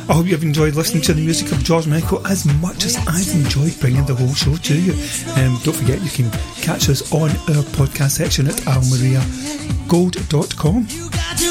I hope you've enjoyed listening to the music of George Michael as much as I've enjoyed bringing the whole show to you. Don't forget you can catch us on our podcast section at almariagold.com.